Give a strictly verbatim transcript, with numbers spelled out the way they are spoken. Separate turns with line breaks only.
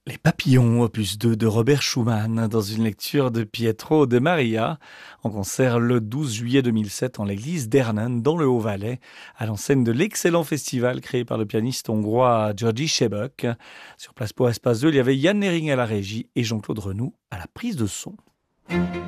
Les Papillons, opus deux de Robert Schumann, dans une lecture de Pietro de Maria, en concert le douze juillet deux mille sept en l'église d'Hernen, dans le Haut-Valais, à l'enseigne de l'excellent festival créé par le pianiste hongrois György Sebek. Sur Place pour Espace deux, il y avait Yann Nering à la régie et Jean-Claude Renoux à la prise de son.